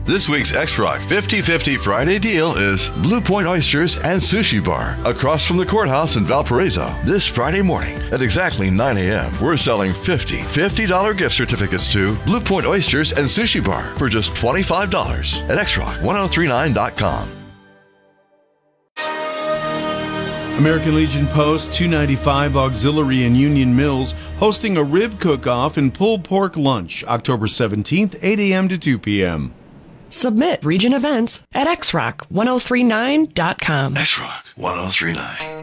This week's X-Rock 50-50 Friday deal is Blue Point Oysters and Sushi Bar across from the courthouse in Valparaiso. This Friday morning at exactly 9 a.m., we're selling $50 gift certificates to Blue Point Oysters and Sushi Bar for just $25 at xrock1039.com. American Legion Post 295 Auxiliary in Union Mills hosting a rib cook-off and pulled pork lunch October 17th, 8 a.m. to 2 p.m. Submit region events at xrock1039.com. xrock1039.